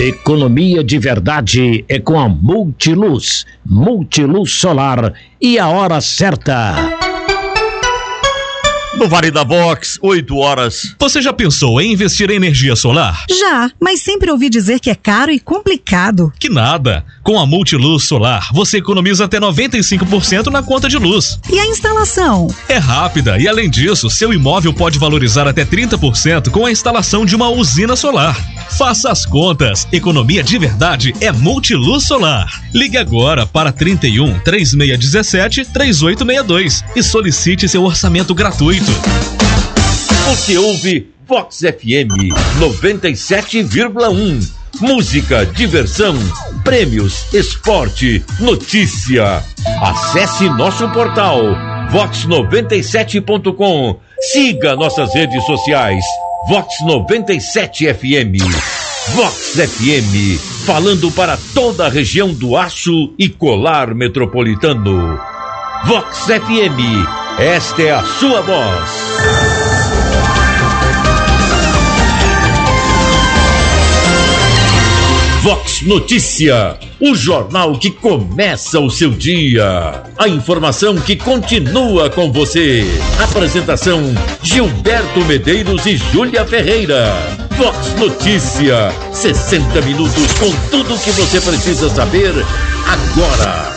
Economia de verdade é com a Multiluz. Multiluz Solar e a hora certa. No Vale da Vox, 8 horas. Você já pensou em investir em energia solar? Já, mas sempre ouvi dizer que é caro e complicado. Que nada. Com a Multiluz Solar, você economiza até 95% na conta de luz. E a instalação? É rápida e, além disso, seu imóvel pode valorizar até 30% com a instalação de uma usina solar. Faça as contas. Economia de verdade é Multiluz Solar. Ligue agora para 31 3617 3862 e solicite seu orçamento gratuito. Você ouve Vox FM 97,1. Música, diversão, prêmios, esporte, notícia. Acesse nosso portal vox97.com. Siga nossas redes sociais. Vox 97 FM. Vox FM, falando para toda a região do Aço e Colar Metropolitano. Vox FM, esta é a sua voz. Vox Notícia, o jornal que começa o seu dia. A informação que continua com você. Apresentação: Gilberto Medeiros e Júlia Ferreira. Vox Notícia, 60 minutos com tudo o que você precisa saber agora.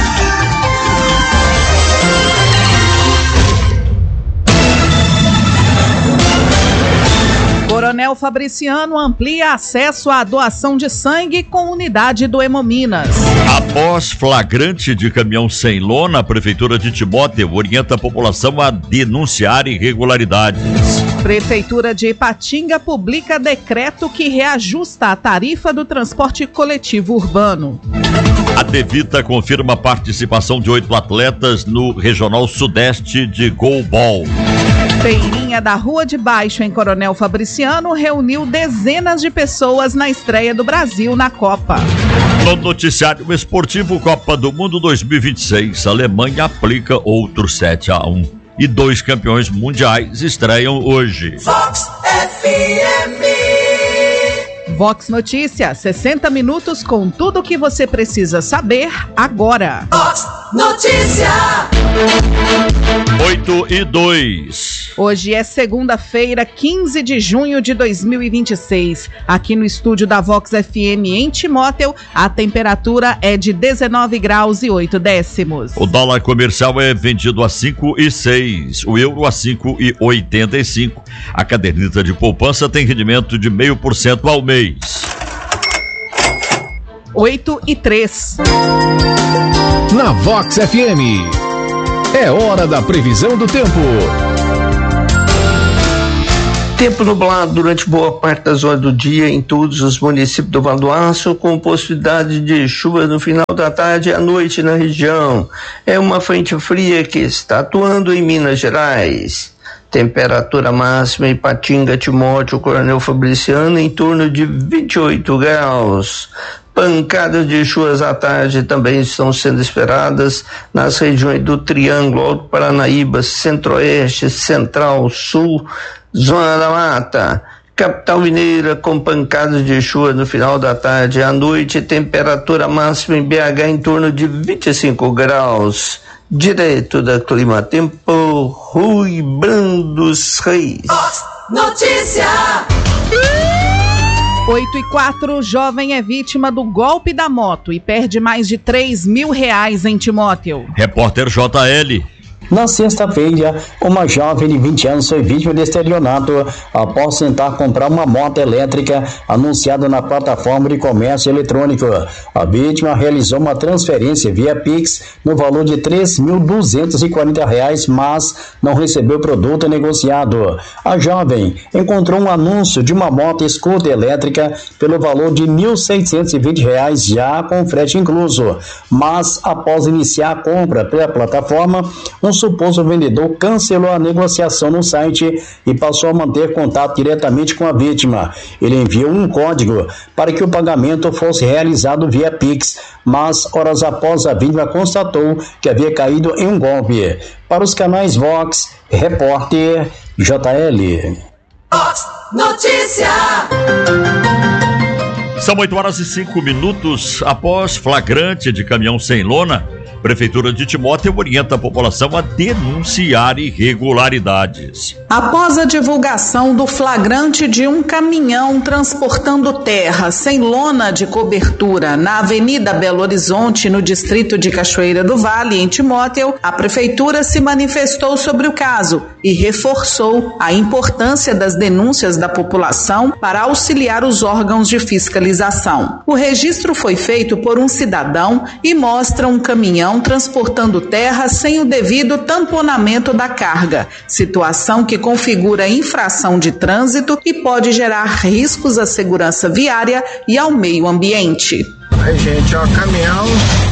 Coronel Fabriciano amplia acesso à doação de sangue com unidade do Hemominas. Após flagrante de caminhão sem lona, a Prefeitura de Timóteo orienta a população a denunciar irregularidades. Prefeitura de Ipatinga publica decreto que reajusta a tarifa do transporte coletivo urbano. A Devita confirma a participação de 8 atletas no Regional Sudeste de Goalball. Feirinha da Rua de Baixo, em Coronel Fabriciano, reuniu dezenas de pessoas na estreia do Brasil na Copa. No noticiário esportivo Copa do Mundo 2026, a Alemanha aplica outro 7-1. E 2 campeões mundiais estreiam hoje. Vox FM. Vox Notícia, 60 minutos com tudo o que você precisa saber agora. Vox Notícia. 8:02. Hoje é segunda-feira, 15 de junho de 2026. Aqui no estúdio da Vox FM em Timóteo, a temperatura é de 19 graus e 8 décimos. O dólar comercial é vendido a 5,06, o euro a 5,85. A caderneta de poupança tem rendimento de 0,5% ao mês. 8:03. Na Vox FM, é hora da previsão do tempo. Tempo nublado durante boa parte das horas do dia em todos os municípios do Vale do Aço, com possibilidade de chuva no final da tarde e à noite na região. É uma frente fria que está atuando em Minas Gerais. Temperatura máxima em Ipatinga, Timóteo, Coronel Fabriciano em torno de 28 graus. Pancadas de chuvas à tarde também estão sendo esperadas nas regiões do Triângulo, Alto Paranaíba, Centro-Oeste, Central, Sul, Zona da Mata. Capital Mineira com pancadas de chuva no final da tarde e à noite. Temperatura máxima em BH em torno de 25 graus. Direto da Clima Tempo, Rui Brandos Reis. Notícia. 8:04, jovem é vítima do golpe da moto e perde mais de R$3.000 em Timóteo. Repórter JL. Na sexta-feira, uma jovem de 20 anos foi vítima de estelionato após tentar comprar uma moto elétrica anunciada na plataforma de comércio eletrônico. A vítima realizou uma transferência via Pix no valor de R$3.240, mas não recebeu o produto negociado. A jovem encontrou um anúncio de uma moto scooter elétrica pelo valor de R$1.620, já com frete incluso. Mas, após iniciar a compra pela plataforma, um suposto vendedor cancelou a negociação no site e passou a manter contato diretamente com a vítima. Ele enviou um código para que o pagamento fosse realizado via Pix, mas horas após a vítima constatou que havia caído em um golpe. Para os canais Vox, repórter JL. Vox Notícia. São 8h05. Após flagrante de caminhão sem lona, Prefeitura de Timóteo orienta a população a denunciar irregularidades. Após a divulgação do flagrante de um caminhão transportando terra sem lona de cobertura na Avenida Belo Horizonte, no distrito de Cachoeira do Vale, em Timóteo, a Prefeitura se manifestou sobre o caso e reforçou a importância das denúncias da população para auxiliar os órgãos de fiscalização. O registro foi feito por um cidadão e mostra um caminhão transportando terra sem o devido tamponamento da carga, situação que configura infração de trânsito e pode gerar riscos à segurança viária e ao meio ambiente. Aí, gente, ó, caminhão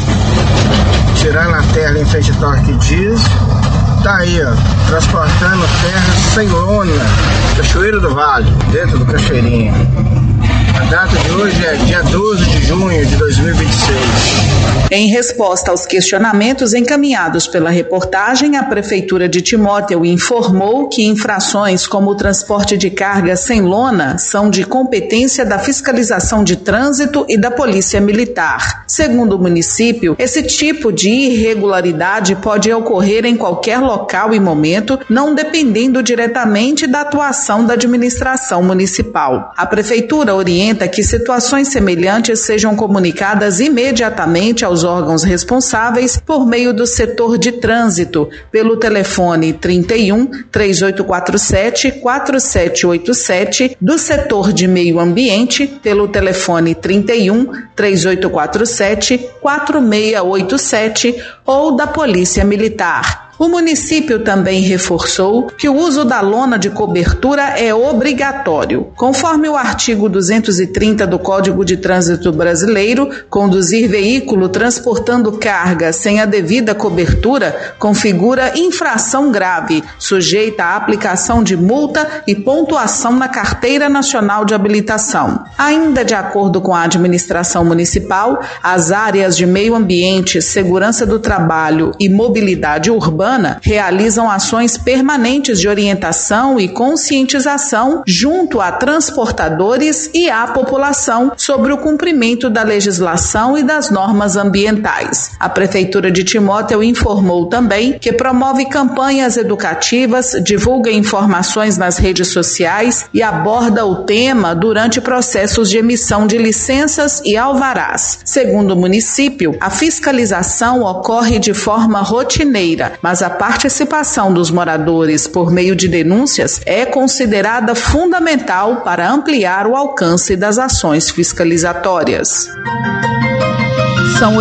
tirando a terra em frente ao Torque Diesel, tá aí, ó, transportando terra sem lona, Cachoeira do Vale, dentro do Cachoeirinha. A data de hoje é dia 12 de junho de 2026. Em resposta aos questionamentos encaminhados pela reportagem, a Prefeitura de Timóteo informou que infrações como o transporte de carga sem lona são de competência da Fiscalização de Trânsito e da Polícia Militar. Segundo o município, esse tipo de irregularidade pode ocorrer em qualquer local e momento, não dependendo diretamente da atuação da administração municipal. A Prefeitura orienta que situações semelhantes sejam comunicadas imediatamente aos órgãos responsáveis por meio do setor de trânsito, pelo telefone 31 3847 4787, do setor de meio ambiente, pelo telefone 31 3847 4687 ou da Polícia Militar. O município também reforçou que o uso da lona de cobertura é obrigatório. Conforme o artigo 230 do Código de Trânsito Brasileiro, conduzir veículo transportando carga sem a devida cobertura configura infração grave, sujeita à aplicação de multa e pontuação na Carteira Nacional de Habilitação. Ainda de acordo com a administração municipal, as áreas de meio ambiente, segurança do trabalho e mobilidade urbana realizam ações permanentes de orientação e conscientização junto a transportadores e à população sobre o cumprimento da legislação e das normas ambientais. A Prefeitura de Timóteo informou também que promove campanhas educativas, divulga informações nas redes sociais e aborda o tema durante processos de emissão de licenças e alvarás. Segundo o município, a fiscalização ocorre de forma rotineira, mas a participação dos moradores por meio de denúncias é considerada fundamental para ampliar o alcance das ações fiscalizatórias. São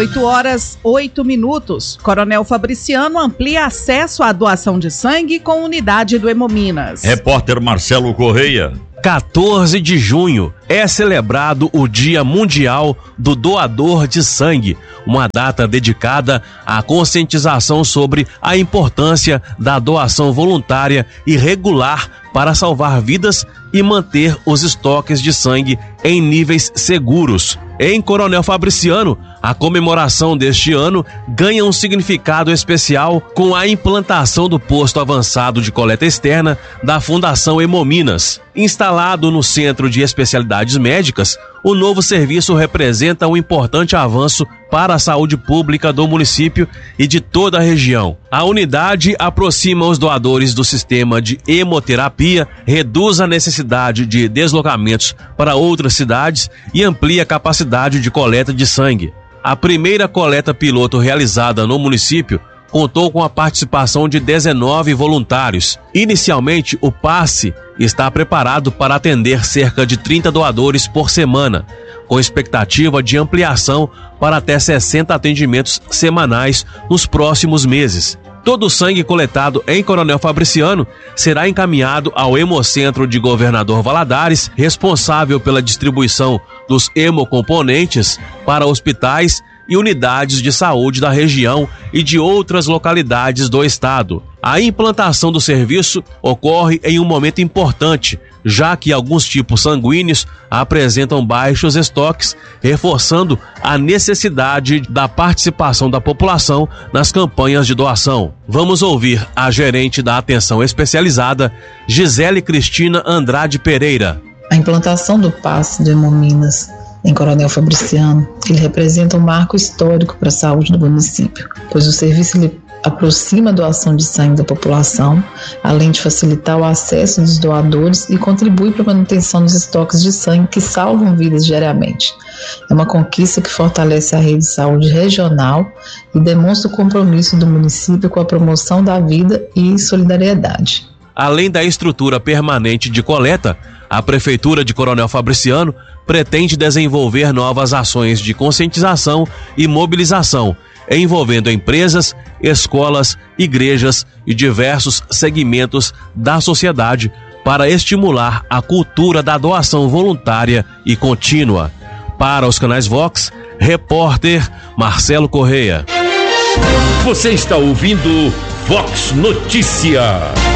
8h08. Coronel Fabriciano amplia acesso à doação de sangue com unidade do Hemominas. Repórter Marcelo Correia. 14 de junho é celebrado o Dia Mundial do Doador de Sangue, uma data dedicada à conscientização sobre a importância da doação voluntária e regular para salvar vidas e manter os estoques de sangue em níveis seguros. Em Coronel Fabriciano, a comemoração deste ano ganha um significado especial com a implantação do posto avançado de coleta externa da Fundação Hemominas. Instalado no Centro de Especialidades Médicas, o novo serviço representa um importante avanço para a saúde pública do município e de toda a região. A unidade aproxima os doadores do sistema de hemoterapia, reduz a necessidade de deslocamentos para outras cidades e amplia a capacidade de coleta de sangue. A primeira coleta piloto realizada no município contou com a participação de 19 voluntários. Inicialmente, o passe está preparado para atender cerca de 30 doadores por semana, com expectativa de ampliação para até 60 atendimentos semanais nos próximos meses. Todo o sangue coletado em Coronel Fabriciano será encaminhado ao Hemocentro de Governador Valadares, responsável pela distribuição dos hemocomponentes para hospitais e unidades de saúde da região e de outras localidades do estado. A implantação do serviço ocorre em um momento importante, já que alguns tipos sanguíneos apresentam baixos estoques, reforçando a necessidade da participação da população nas campanhas de doação. Vamos ouvir a gerente da Atenção Especializada, Gisele Cristina Andrade Pereira. A implantação do passe do Hemominas em Coronel Fabriciano. Ele representa um marco histórico para a saúde do município, pois o serviço ele aproxima a doação de sangue da população, além de facilitar o acesso dos doadores e contribui para a manutenção dos estoques de sangue que salvam vidas diariamente. É uma conquista que fortalece a rede de saúde regional e demonstra o compromisso do município com a promoção da vida e solidariedade. Além da estrutura permanente de coleta, a Prefeitura de Coronel Fabriciano pretende desenvolver novas ações de conscientização e mobilização, envolvendo empresas, escolas, igrejas e diversos segmentos da sociedade para estimular a cultura da doação voluntária e contínua. Para os canais Vox, repórter Marcelo Correia. Você está ouvindo Vox Notícia.